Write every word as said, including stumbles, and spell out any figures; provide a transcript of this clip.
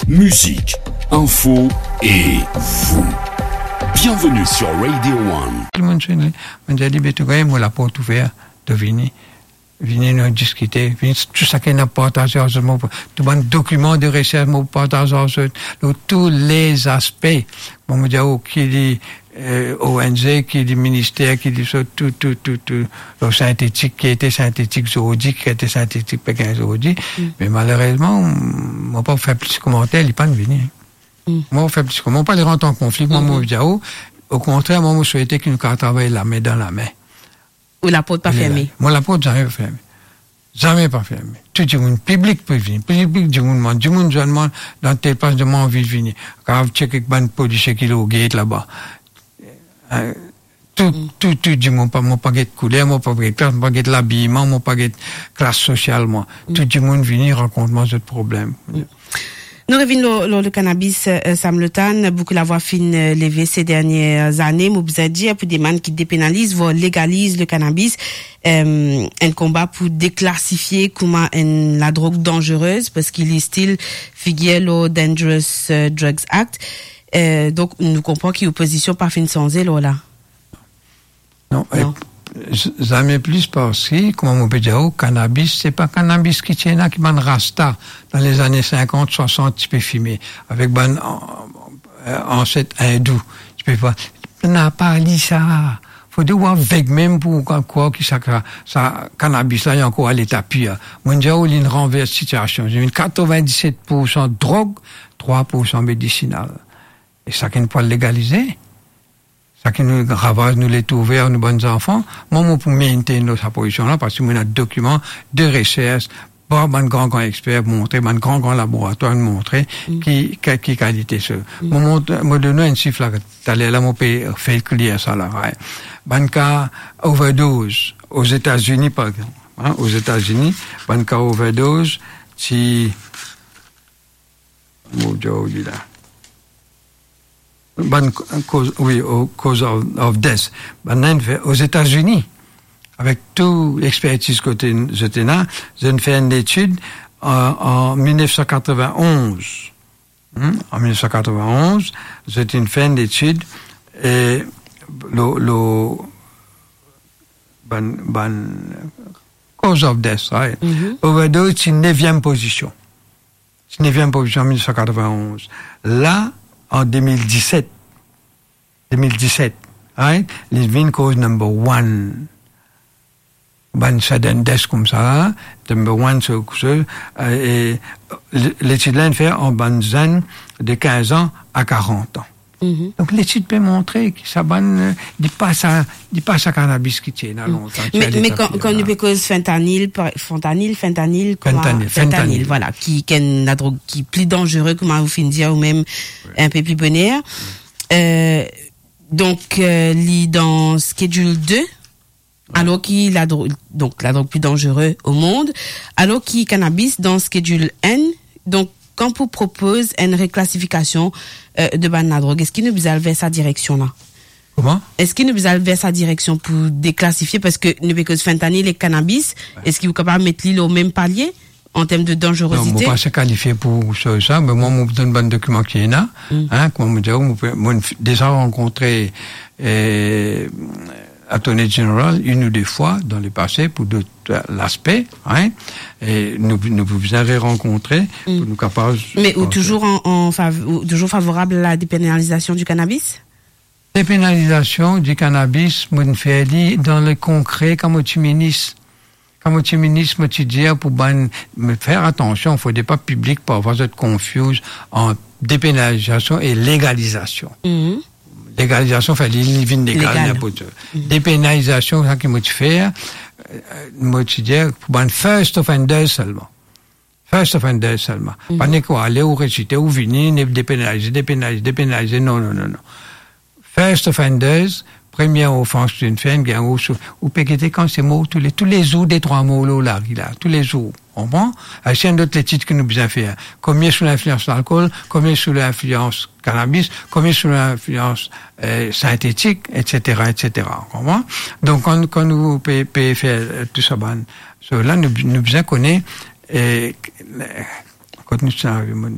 musique, info et vous. Bienvenue sur Radio One. Tout le monde se dit, on dit, ben, moi, la porte ouverte de venir. Venez nous discuter, venez tout ça qu'on a partagé, tout un document de recherche, nous partageons tous les aspects. Bon, me dit, oh, qui dit, euh, O N G, qui dit ministère, qui dit ça, tout, tout, tout, tout, le synthétique, qui était synthétique zoologique, qui était synthétique pékin zoologique. Mm. Mais malheureusement, moi, pas faire plus de commentaires, il n'est pas venu. Mm. Moi, faire plus de commentaires, pas les rentrer en conflit, moi, moi, me dit, oh, au contraire, moi, je souhaitais qu'ils nous travaillent la main dans la main. Ou la porte pas fermée? Moi, la porte jamais fermée. Jamais pas fermée. Tout le monde, public peut venir. Public, du monde, du monde, je demande, dans tel place de moi, envie de venir. Quand vous checkez que bon policier qui est au gate là-bas. Euh, tout, mm. tout, tout, du monde, pas, moi, pas de couleur, moi, pas de classe, pas de l'habillement, moi, pas de classe sociale, moi. Mm. Tout le monde venir, raconte-moi ce problème. Mm. Nous revenons le, le cannabis, euh, Sam Letan, beaucoup la voix fine euh, levée ces dernières années. Moi, vous avez dit, pour des man qui dépénalisent, voire légalisent le cannabis, euh, un combat pour déclassifier comment une, la drogue dangereuse, parce qu'il est still figure le Dangerous uh, Drugs Act. Euh, donc, nous comprenons qu'il y a opposition par fin sans elle, là. Non, non. Jamais plus parce que, comme on peut dire, oh, cannabis, c'est pas cannabis qui tient là, qui ban rasta, dans les années cinquante, soixante, tu peux fumer, avec ban, ancêtre hindou, tu peux pas, on n'a pas dit ça. Faut dire, avec même pour quoi, qui ça, ça, cannabis là, il y a encore à l'état pire. Moi, j'ai eu une renverse situation. J'ai eu quatre-vingt-dix-sept pour cent de drogue, trois pour cent médicinal. Et ça qui ne peut pas légaliser. Ça qui nous ravage, nous les ouvert, nous bonnes enfants. Moi, moi, pour maintenir notre position là, parce que nous avons des documents de recherche, par un grand, grand expert montrer, un grand, grand laboratoire montrer, mm. qui, qui, qui qualité ce. Mm. Moi, moi, donne un chiffre là, t'allais là, mon pays, fait clear ça là, ouais. Ben, cas, overdose, aux États-Unis, par exemple, hein, aux États-Unis, ben, cas overdose, si, mon Dieu, là. Ban cause, oui, cause of, of death. Ben, aux États-Unis, avec toute l'expertise que j'étais là, j'ai fait une étude en, en dix-neuf cent quatre-vingt-onze. Hum, en dix-neuf cent quatre-vingt-onze, j'ai fait une étude et le, le, ban, ban, cause of death, right? Mm-hmm. Overdose, c'est une neuvième position. C'est une neuvième position en dix-neuf cent quatre-vingt-onze. Là, en deux mille dix-sept, deux mille dix-sept, right? Les vignes cause number one. Ben, sudden death comme ça, number one, ce, ce, et l'étude là, fait en bonne zone de quinze ans à quarante ans. Mm-hmm. Donc, l'étude peut montrer que ça ne dit pas ça, dit pas ça cannabis qui tient là longtemps. Mm. Mais, mais quand, quand on peut cause fentanyl, fentanyl, fentanyl, comment, fentanyl, fentanyl, fentanyl, voilà, qui, qui est la drogue qui est plus dangereux, comment vous finissez dire, ou même ouais. un peu plus bonheur. Ouais. Euh, donc, euh, lit dans Schedule deux, ouais. alors qu'il la drogue, donc, la drogue plus dangereuse au monde, alors qu'il cannabis dans Schedule N, donc, quand vous propose une réclassification euh, de ban la drogue, est-ce qu'il nous allons vers sa direction là? Comment? Est-ce qu'il nous allons vers sa direction pour déclassifier parce que nous parce fentanyl et cannabis, ouais. est-ce qu'il vous capable de mettre l'île au même palier en termes de dangerosité? Non, moi pas se qualifier pour ça, ça mais moi, je donne un bon document qui est là, mm. hein, comme on dit, moi, déjà rencontré, euh, Attorney General une ou deux fois dans le passé pour de, l'aspect, hein, et nous, nous vous avez rencontré pour mm. nous capables. Mais ou toujours en, en fav- ou toujours favorable à la dépénalisation du cannabis? Dépénalisation du cannabis, moi, je fais dans le concret, comme tu ministre. Comme tu ministre, moi, tu dis, pour ben, me faire attention, il ne faudrait pas public pour avoir cette confusion en dépénalisation et légalisation. Mm. Légalisation, fait living légal, n'importe. Mm. Dépénalisation, ça qui m'a fait, moi, tu dis, pour ben, first offender seulement. First offender seulement. Mm. Pas n'est quoi, aller ou réciter ou venir, dépénaliser, dépénaliser, dépénaliser, non, non, non, non. First offenders, première offense d'une femme, bien, ou, ou péqueter quand c'est mots, tous les, tous les jours des trois mots, là, là, tous les jours. On prend? C'est un d'autres titres que nous besoin faire. Combien sous l'influence de l'alcool, combien sous l'influence cannabis, combien sous l'influence, euh, synthétique, et cetera, et cetera. On comprend? Donc, quand, quand nous pouvons faire tout ça, ben, là, nous, nous besoin connaître, euh, quand nous sommes